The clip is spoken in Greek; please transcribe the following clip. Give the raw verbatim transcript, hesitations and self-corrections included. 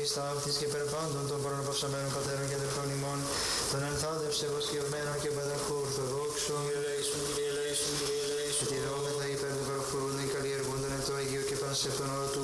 εις ταύτης και περπάντων των προναπαυσαμένων πατέρων και αδερφών ημών, των ενθάδευσε βοσκευμένων και πανταχού ορθοδόξων. Κύριε ελέησον, Κύριε ελέησον, Κύριε ελέησον. Ετηρόμεθα υπέρ του παραχωρούντων, καλλιεργούντων εν το Αγίο και πανσευτον όρο του